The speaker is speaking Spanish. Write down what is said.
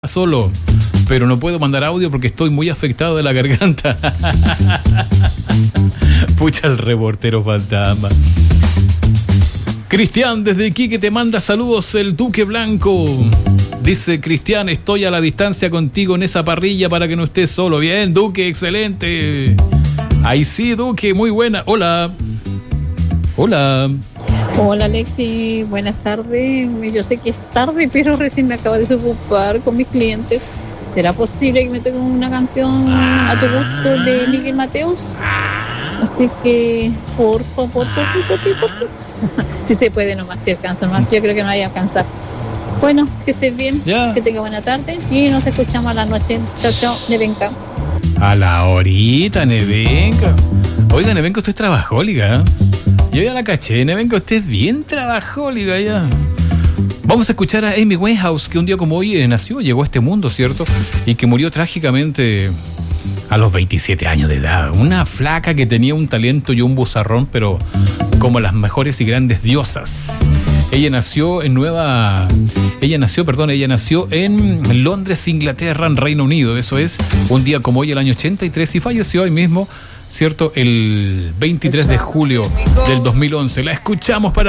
solo, pero no puedo mandar audio porque estoy muy afectado de la garganta. Pucha, el reportero fantasma. Cristian, desde Iquique te manda saludos el Duque Blanco. Dice Cristian, estoy a la distancia contigo en esa parrilla para que no estés solo. Bien, Duque, excelente. Ahí sí, Duque, muy buena. Hola. Hola. Hola Alexi, buenas tardes. Yo sé que es tarde, pero recién me acabo de desocupar con mis clientes. ¿Será posible que me toque una canción a tu gusto de Miguel Mateos? Así que, por favor. Si se puede nomás, si alcanza más. Yo creo que no vaya a alcanzar. Bueno, que estés bien, que tenga buena tarde y nos escuchamos a la noche. Chao, chao, Nevenka. A la horita, Nevenka. Oiga, Nevenka, usted es trabajólica, ¿eh? Yo ya la caché, Nevenka, usted es bien trabajólica ya. Vamos a escuchar a Amy Winehouse, que un día como hoy nació, llegó a este mundo, ¿cierto? Y que murió trágicamente a los 27 años de edad. Una flaca que tenía un talento y un vozarrón, pero como las mejores y grandes diosas. Ella nació en Londres, Inglaterra, en Reino Unido. Eso es, un día como hoy, el año 83, y falleció hoy mismo, ¿cierto? El 23 de julio del 2011. La escuchamos para